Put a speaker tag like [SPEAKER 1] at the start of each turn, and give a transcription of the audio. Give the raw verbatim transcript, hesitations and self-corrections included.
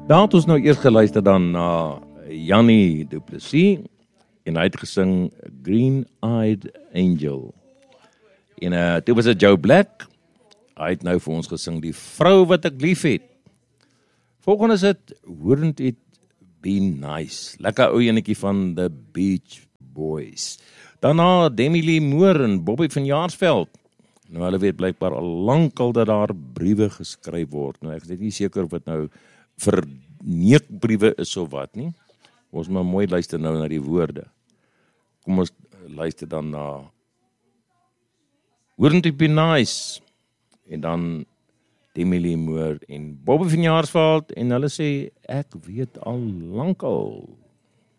[SPEAKER 1] Daar het ons nou eers geluister dan na Jannie Du Plessis en hy het gesing Green-Eyed Angel. En uh, toe was dit Joe Black, hy het nou vir ons gesing Die Vrou Wat Ek Lief Het. Volgende is het Wouldn't It Be Nice, lekker ou enetjie van The Beach Boys. Daarna Demi Lee Moore en Bobby van Jaarsveld. Nou hulle weet blijkbaar al lankal dat daar briewe geskryf word. Nou ek is net nie seker of het nou verneekbriewe is of wat nie. Ons maar mooi luister nou na die woorde. Kom ons luister dan na Wouldn't It Be Nice en dan Demi Lee Moore en Bobby van Jaarsveld en hulle sê ek weet al lankal.